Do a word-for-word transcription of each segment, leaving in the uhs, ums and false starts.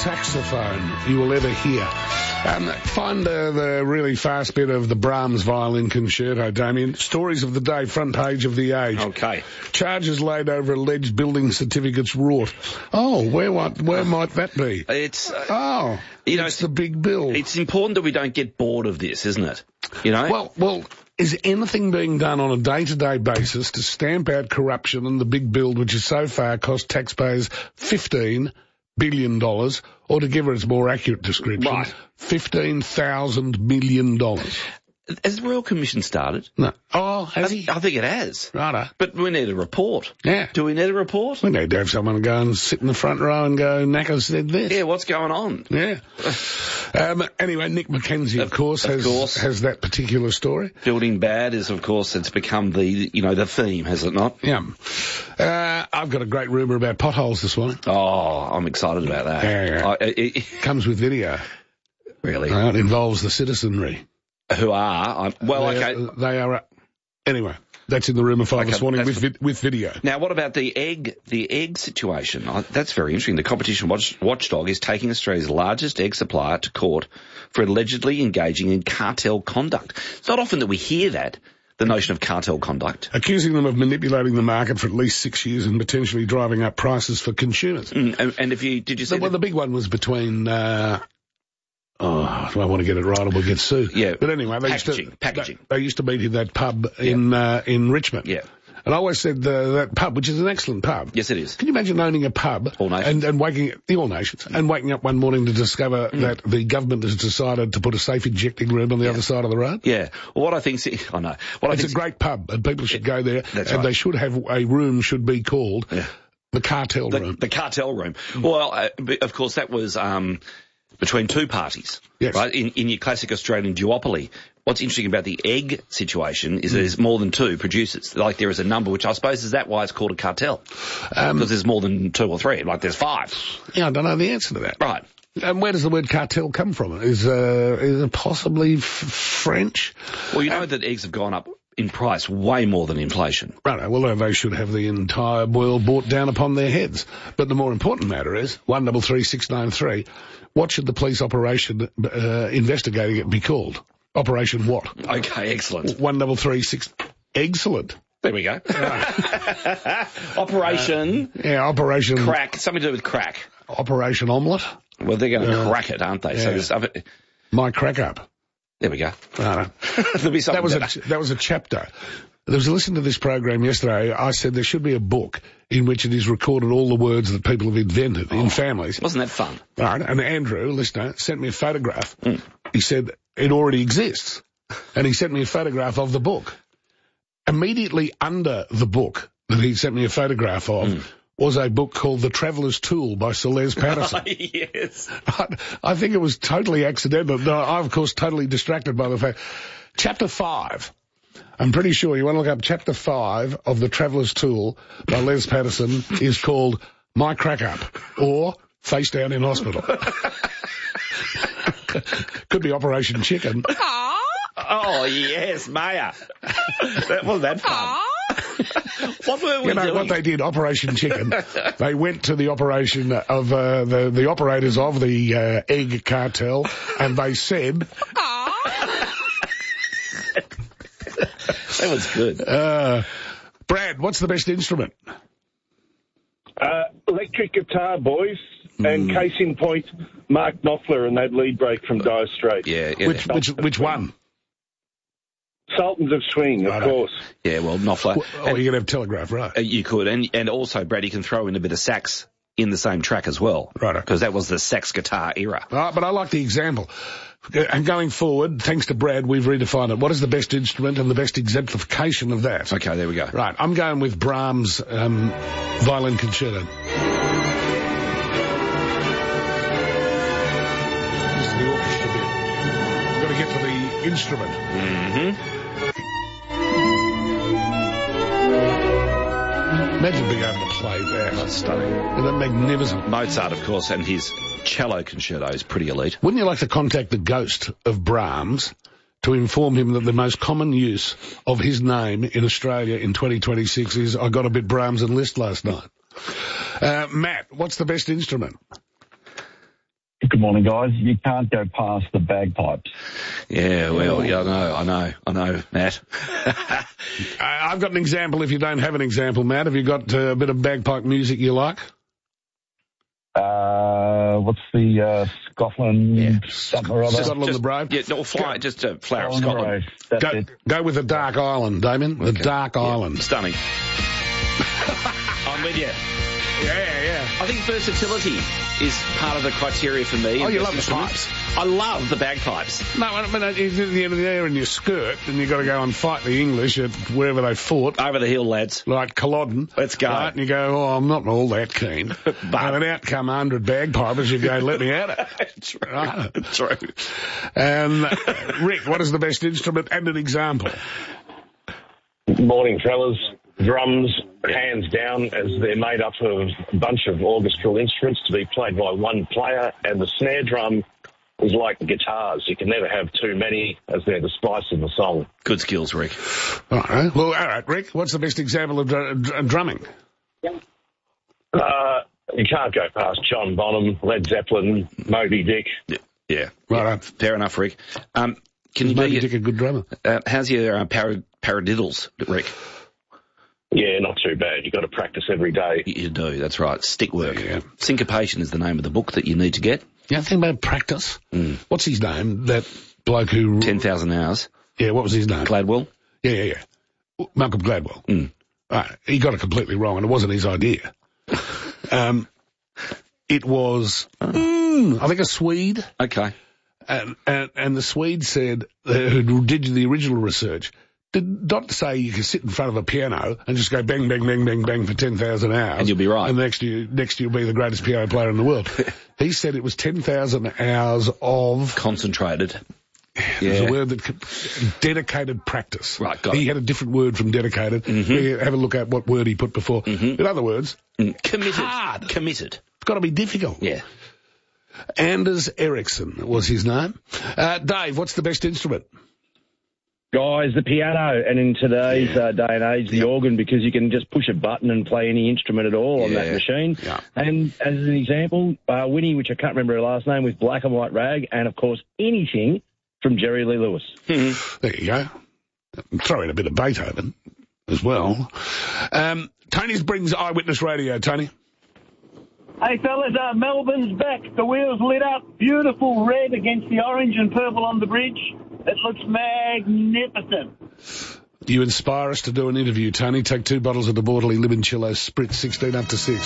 saxophone you will ever hear. Um, find uh, the really fast bit of the Brahms violin concerto, Damien. Stories of the day, front page of The Age. Okay. Charges laid over alleged building certificates wrought. Oh, where what, where might that be? It's uh, oh, you know, it's the big bill. It's important that we don't get bored of this, isn't it? You know. Well, well. Is anything being done on a day-to-day basis to stamp out corruption and the big build, which has so far cost taxpayers fifteen billion dollars, or to give it its more accurate description, right. fifteen thousand million dollars? Has the Royal Commission started? No. Oh, has I, he? I think it has. Righto. But we need a report. Yeah. Do we need a report? We need to have someone go and sit in the front row and go, Knacker said this. Yeah, what's going on? Yeah. um, anyway, Nick McKenzie, of, of course, of has, course. has that particular story. Building bad is, of course, it's become the, you know, the theme, has it not? Yeah. Uh, I've got a great rumour about potholes this morning. Oh, I'm excited about that. Yeah, yeah. I, it, it, Comes with video. Really? Uh, it involves the citizenry. Who are? I'm, well, they okay. Are, they are... Uh, anyway, that's in the rumour file okay, this morning with, vi- with video. Now, what about the egg, the egg situation? Oh, that's very interesting. The Competition Watch, Watchdog is taking Australia's largest egg supplier to court for allegedly engaging in cartel conduct. It's not often that we hear that, the notion of cartel conduct. Accusing them of manipulating the market for at least six years and potentially driving up prices for consumers. Mm, and, and if you, did you say... The, well, the big one was between... Uh, Oh, do I want to get it right or we'll get sued? Yeah. But anyway, they packaging, used to, packaging. They, they used to meet in that pub yeah. in, uh, in Richmond. Yeah. And I always said uh, that pub, which is an excellent pub. Yes, it is. Can you imagine owning a pub? All Nations. And, and waking, the All Nations, and waking up one morning to discover mm. that the government has decided to put a safe injecting room on the yeah. other side of the road? Yeah. Well, what I think, I know. What it's I a great pub, and people should go there, That's and right. they should have, a room should be called yeah. the cartel the, room. The cartel room. Mm. Well, uh, of course, that was, um, between two parties, yes. right? In, in your classic Australian duopoly. What's interesting about the egg situation is mm. there's more than two producers. Like there is a number, which I suppose is that why it's called a cartel. Um, because there's more than two or three. Like there's five. Yeah, I don't know the answer to that. Right. And where does the word cartel come from? Is, uh, is it possibly f- French? Well, you know um, that eggs have gone up in price way more than inflation. Right, well, they should have the entire world brought down upon their heads. But the more important matter is, one double three six nine three, what should the police operation uh, investigating it be called? Operation what? Okay, excellent. One double three six, excellent. There we go. Right. Operation. Uh, yeah, Operation. Crack, something to do with crack. Operation Omelette. Well, they're going to uh, crack it, aren't they? Yeah. So there's other... My crack up. There we go. Uh, There'll be something that was a, that was a chapter. There was a listen to this program yesterday. I said there should be a book in which it is recorded all the words that people have invented oh, in families. Wasn't that fun? Right. And Andrew, listener, sent me a photograph. Mm. He said it already exists. And he sent me a photograph of the book. Immediately under the book that he sent me a photograph of mm. was a book called The Traveller's Tool by Sir Les Patterson. Yes. I, I think it was totally accidental. No, I'm, of course, totally distracted by the fact. Chapter five. I'm pretty sure you want to look up chapter five of The Traveller's Tool by Les Patterson is called My Crack Up or Face Down in Hospital. Could be Operation Chicken. Oh, yes, Maya. That wasn't that fun. What were we You know doing? what they did, Operation Chicken? They went to the operation of uh, the, the operators of the uh, egg cartel and they said... That was good. Uh, Brad, what's the best instrument? Uh, electric guitar, boys. Mm. And case in point, Mark Knopfler and that lead break from Dire Straits. Yeah, yeah. Which, which, which one? Sultans of Swing, of course. Yeah, well, Knopfler. Well, oh, you could have Telegraph, right? Uh, you could. And and also, Brad, you can throw in a bit of sax in the same track as well. Right. Because that was the sax guitar era. Right, but I like the example. And going forward, thanks to Brad, we've redefined it. What is the best instrument and the best exemplification of that? Okay, there we go. Right, I'm going with Brahms' um, violin concerto. This is the orchestra bit. We've got to get to the instrument. Mm-hmm. Imagine being able to play that. That's stunning. Isn't that magnificent? Mozart, of course, and his cello concerto is pretty elite. Wouldn't you like to contact the ghost of Brahms to inform him that the most common use of his name in Australia in twenty twenty-six is, I got a bit Brahms and Liszt last night? Uh, Matt, what's the best instrument? morning, guys. You can't go past the bagpipes. Yeah, well, yeah, I know, I know, I know, Matt. I've got an example if you don't have an example, Matt. Have you got uh, a bit of bagpipe music you like? Uh, what's the uh, Scotland Yeah. something or other? Scotland the Brave? Yeah, no, fly, just uh, Flower of On the Scotland. road. That's Go, it. go with the Dark Island, Damien. The Okay. Dark Yeah, Island. Stunning. I'm with you. Yeah, yeah. I think versatility is part of the criteria for me. Oh, in you best love the instruments. pipes. I love the bagpipes. No, I mean, you're at the end of the year in your skirt, and you've got to go and fight the English at wherever they fought, Over the hill, lads. like Culloden. Let's go. Right, and you go, oh, I'm not all that keen. But- and out come a hundred bagpipers, you go, let me at it. True. Right. True. And, uh, Rick, what is the best instrument and an example? Morning, fellas. Drums, hands down, as they're made up of a bunch of orchestral instruments to be played by one player, and the snare drum is like guitars. You can never have too many, as they're the spice of the song. Good skills, Rick. All right. Well, all right, Rick, what's the best example of dr- dr- drumming? Uh, you can't go past John Bonham, Led Zeppelin, Moby Dick. Yeah. Yeah. Right. Fair enough, Rick. Um, can you do Maybe your, Dick a good drummer. uh, how's your uh, parad- paradiddles, Rick? Yeah, not too bad. You've got to practice every day. You do, that's right. Stick work. Yeah. Syncopation is the name of the book that you need to get. Yeah, think about practice. Mm. What's his name? That bloke who... ten thousand hours. Yeah, what was his name? Gladwell. Yeah, yeah, yeah. Malcolm Gladwell. Mm. Right, he got it completely wrong, and it wasn't his idea. um, it was, mm, I think, a Swede, Okay. and and, and the Swede said, uh, who did the original research, did not say you can sit in front of a piano and just go bang, bang, bang, bang, bang for ten thousand hours. And you'll be right. And next year, next year you'll be the greatest piano player in the world. He said it was ten thousand hours of... Concentrated. There's Yeah. a word that could, dedicated practice. Right, got he it. had a different word from dedicated. Mm-hmm. Have a look at what word he put before. Mm-hmm. In other words, Mm. Committed. hard. Committed. It's got to be difficult. Yeah. Anders Ericsson was his name. Uh, Dave, what's the best instrument? Guys, the piano, and in today's uh, day and age, the organ, because you can just push a button and play any instrument at all on that Yeah. machine. Yeah. And as an example, uh, Winnie, which I can't remember her last name, with Black and White Rag, and of course anything from Jerry Lee Lewis. There you go. Throw in a bit of Beethoven as well. Um, Tony brings Eyewitness Radio. Tony? Hey, fellas, uh, Melbourne's back. The wheels lit up. Beautiful red against the orange and purple on the bridge. It looks magnificent. You inspire us to do an interview, Tony. Take two bottles of the Borderly Limoncello Spritz, sixteen up to six.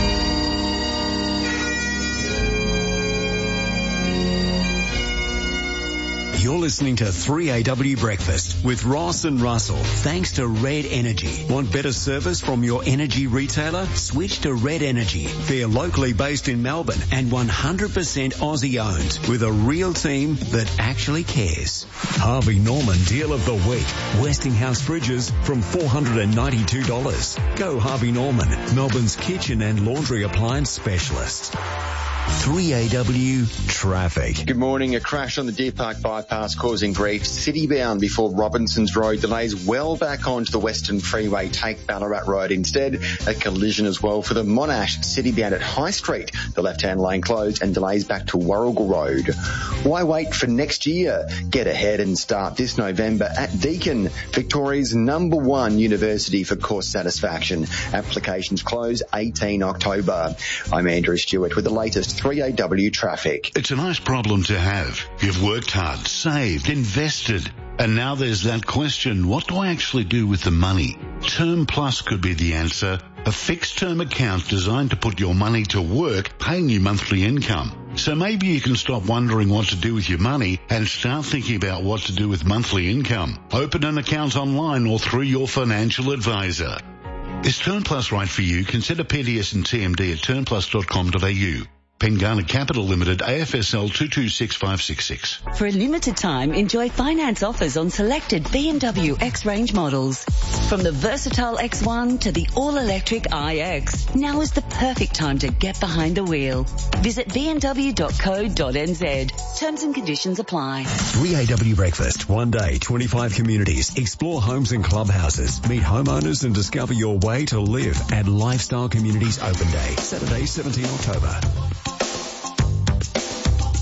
You're listening to three A W Breakfast with Ross and Russell, thanks to Red Energy. Want better service from your energy retailer? Switch to Red Energy. They're locally based in Melbourne and one hundred percent Aussie owned, with a real team that actually cares. Harvey Norman Deal of the Week. Westinghouse fridges from four hundred ninety-two dollars. Go Harvey Norman, Melbourne's kitchen and laundry appliance specialist. three A W Traffic. Good morning. A crash on the Deer Park bypass causing grief. City-bound before Robinson's Road. Delays well back onto the Western Freeway. Take Ballarat Road instead. A collision as well for the Monash. City-bound at High Street. The left-hand lane closed and delays back to Warrigal Road. Why wait for next year? Get ahead and start this November at Deakin, Victoria's number one university for course satisfaction. Applications close eighteenth October. I'm Andrew Stewart with the latest three A W traffic. It's a nice problem to have. You've worked hard, saved, invested, and now there's that question, what do I actually do with the money? Term Plus could be the answer. A fixed term account designed to put your money to work, paying you monthly income. So maybe you can stop wondering what to do with your money and start thinking about what to do with monthly income. Open an account online or through your financial advisor. Is Term Plus right for you? Consider P D S and T M D at term plus dot com dot a u. Pengana Capital Limited, A F S L two two six five six six. For a limited time, enjoy finance offers on selected B M W X-Range models. From the versatile X one to the all-electric I X, now is the perfect time to get behind the wheel. Visit b m w dot co dot n z. Terms and conditions apply. three A W Breakfast. One day, twenty-five communities. Explore homes and clubhouses. Meet homeowners and discover your way to live at Lifestyle Communities Open Day. Saturday, seventeenth October.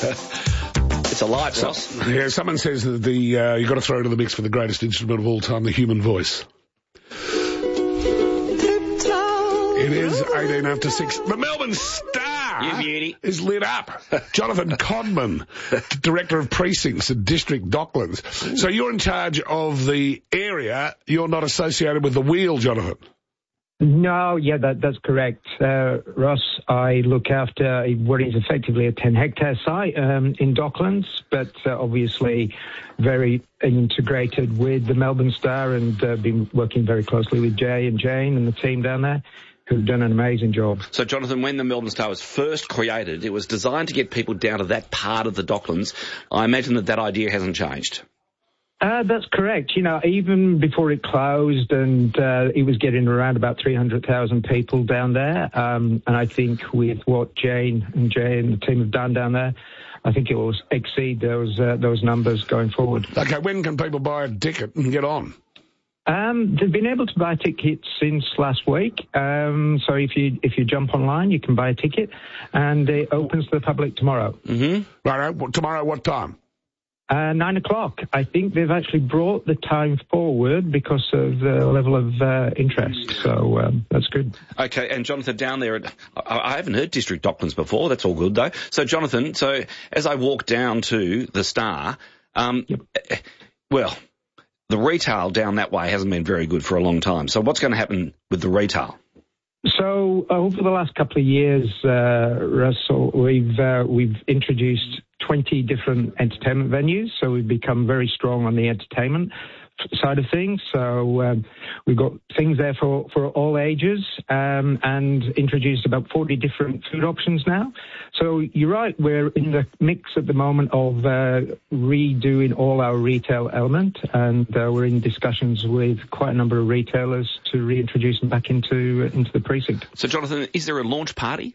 It's a light, So, Ross. yeah, someone says that the uh, you've got to throw into the mix for the greatest instrument of all time, the human voice. It is eighteen after six. The Melbourne Star You beauty. is lit up. Jonathan Codman, Director of Precincts at District Docklands. So you're in charge of the area. You're not associated with the wheel, Jonathan. No, yeah, that, that's correct. Uh, Ross, I look after what is effectively a ten hectare site um, in Docklands, but uh, obviously very integrated with the Melbourne Star and uh, been working very closely with Jay and Jane and the team down there, who've done an amazing job. So, Jonathan, when the Melbourne Star was first created, it was designed to get people down to that part of the Docklands. I imagine that that idea hasn't changed. Uh, that's correct. You know, even before it closed and uh, it was getting around about three hundred thousand people down there. Um, and I think with what Jane and Jay and the team have done down there, I think it will exceed those uh, those numbers going forward. Okay, when can people buy a ticket and get on? Um, they've been able to buy tickets since last week. Um, so if you if you jump online, you can buy a ticket, and it opens to the public tomorrow. Mm-hmm. Right, well, tomorrow what time? Uh, nine o'clock. I think they've actually brought the time forward because of the level of uh, interest. So um, that's good. Okay, and Jonathan, down there, at, I, I haven't heard District Docklands before. That's all good, though. So, Jonathan, so as I walk down to the Star, um, Yep. well, the retail down that way hasn't been very good for a long time. So what's going to happen with the retail? So over the last couple of years, uh, Russell, we've uh, we've introduced twenty different entertainment venues. So we've become very strong on the entertainment side of things. So um, we've got things there for, for all ages um, and introduced about forty different food options now. So you're right, we're in the mix at the moment of uh, redoing all our retail element, and uh, we're in discussions with quite a number of retailers to reintroduce them back into into the precinct. So, Jonathan, is there a launch party?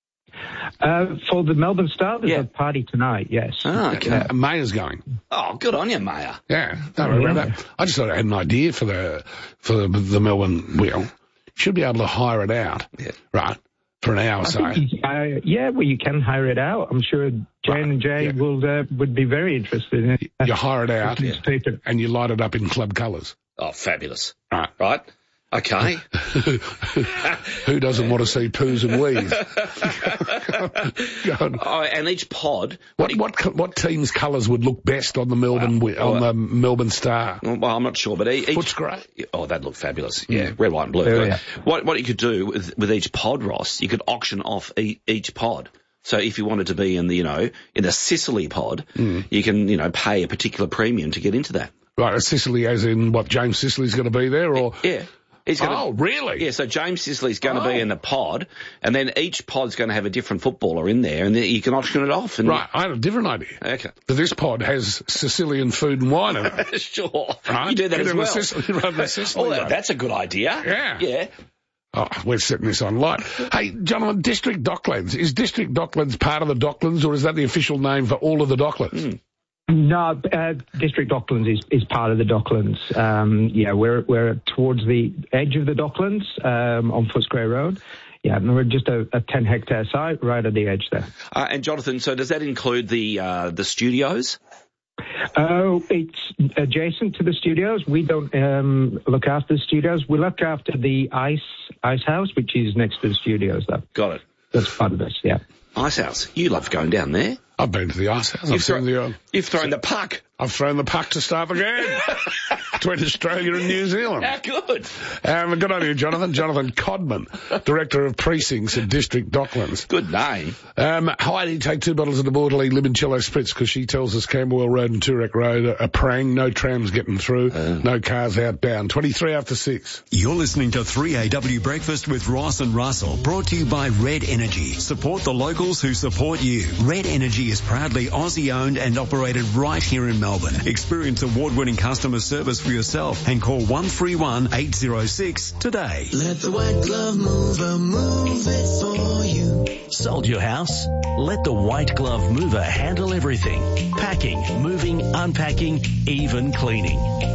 Uh, for the Melbourne Star, there's Yeah. a party tonight, yes. Ah, okay. Uh, Mayor's going. Oh, good on you, Mayor. Yeah, don't worry about that. I just thought I had an idea for the for the, the Melbourne wheel. Should be able to hire it out, Yeah. right, for an hour, I so. think you- uh, yeah, well, you can hire it out. I'm sure Jane Right, and Jay yeah. will uh, would be very interested in it. You hire it out Listening to people. and you light it up in club colours. Oh, fabulous. Right. Right? Okay. Who doesn't want to see poos and wees? Go on. Oh, and each pod... What what co- what team's colours would look best on the Melbourne wi- on the Melbourne Star? Well, I'm not sure, but e- each... Footscray? Oh, that'd look fabulous. Yeah, red, white and blue. Oh, yeah. What what you could do with, with each pod, Ross, you could auction off e- each pod. So if you wanted to be in the, you know, in the Sicily pod, you can, you know, pay a particular premium to get into that. Right, a Sicily as in what, James Sicily's going to be there, or? Yeah. He's gonna, Oh, really? Yeah, so James Sicily's going to Oh. be in the pod, and then each pod's going to have a different footballer in there, and then you can auction it off. And Right, I had a different idea. Okay. That this pod has Sicilian food and wine in it. Sure. Right? You do that Get as in the well. Sicily, run the Sicily Oh, that, one. that's a good idea. Yeah. Yeah. Oh, we're setting this on light. Hey, gentlemen, District Docklands. Is District Docklands part of the Docklands, or is that the official name for all of the Docklands? Mm. No, uh, District Docklands is, is part of the Docklands. Um, yeah, we're we're towards the edge of the Docklands um, on Footscray Road. Yeah, and we're just a, a ten hectare site right at the edge there. Uh, and Jonathan, so does that include the uh, the studios? Oh, it's adjacent to the studios. We don't um, look after the studios. We look after the ice ice house, which is next to the studios, though. Got it. That's part of this, yeah. Ice House. You love going down there. I've been to the ice house. I've You've, seen thro- the, uh, you've thrown the puck. I've thrown the puck to start again. Between Australia and New Zealand. How good. Um, good on you, Jonathan. Jonathan Codman, Director of Precincts at District Docklands. Good name. Um, Heidi, take two bottles of the Borderly Limoncello Spritz because she tells us Camberwell Road and Turek Road are, are praying. No trams getting through. Uh. No cars outbound. twenty-three after six. You're listening to three A W Breakfast with Ross and Russell, brought to you by Red Energy. Support the locals who support you. Red Energy is proudly Aussie owned and operated right here in Melbourne. Experience award-winning customer service for yourself and call one three one, eight zero six today. Let the white glove mover move it for you. Sold your house? Let the White Glove Mover handle everything. Packing, moving, unpacking, even cleaning.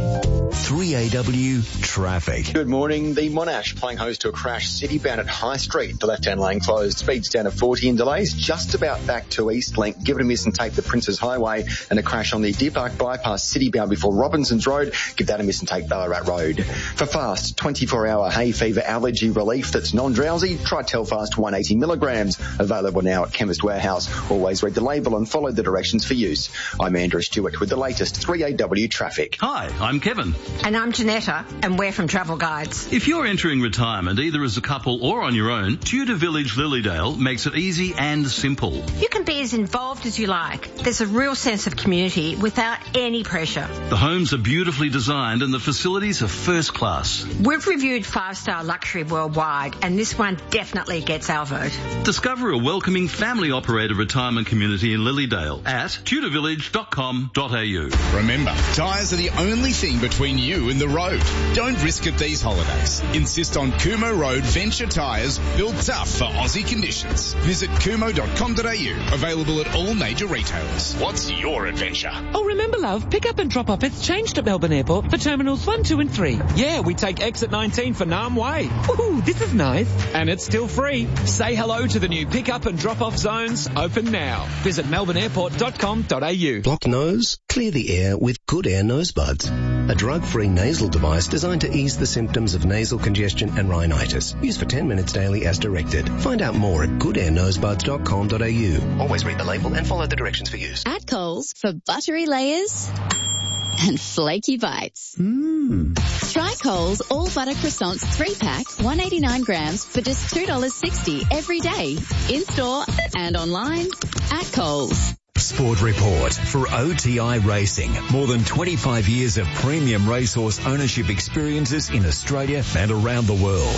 three A W Traffic. Good morning. The Monash playing host to a crash city-bound at High Street. The left-hand lane closed. Speeds down to forty and delays just about back to Eastlink. Give it a miss and take the Princes Highway, and a crash on the Deer Park bypass city-bound before Robinson's Road. Give that a miss and take Ballarat Road. For fast twenty-four hour hay fever allergy relief that's non-drowsy, try Telfast one hundred eighty milligrams. Available now at Chemist Warehouse. Always read the label and follow the directions for use. I'm Andrew Stewart with the latest three A W traffic. Hi, I'm Kevin. And I'm Janetta, and we're from Travel Guides. If you're entering retirement either as a couple or on your own, Tudor Village Lilydale makes it easy and simple. You can be as involved as you like. There's a real sense of community without any pressure. The homes are beautifully designed and the facilities are first class. We've reviewed five-star luxury worldwide, and this one definitely gets our vote. Discover a welcoming family-operated retirement community in Lilydale at tudor village dot com dot a u. Remember, tyres are the only thing between you and the road. Don't risk it these holidays. Insist on Kumo Road Venture Tyres, built tough for Aussie conditions. Visit kumo dot com dot a u. Available at all major retailers. What's your adventure? Oh, remember, love, pick up and drop off. It's changed at Melbourne Airport for Terminals one, two and three. Yeah, we take exit nineteen for Nam Way. Ooh, this is nice. And it's still free. Say hello to the new pick up and drop off zones, open now. Visit melbourne airport dot com dot a u. Blocked nose? Clear the air with Good Air Nose Buds. A drug-free nasal device designed to ease the symptoms of nasal congestion and rhinitis. Use for ten minutes daily as directed. Find out more at good air nose buds dot com dot a u. Always read the label and follow the directions for use. At Coles for buttery layers and flaky bites. Mmm. Try Coles All Butter Croissants three pack, one hundred eighty-nine grams for just two dollars sixty every day. In-store and online at Coles. Sport Report for O T I Racing. More than twenty-five years of premium racehorse ownership experiences in Australia and around the world.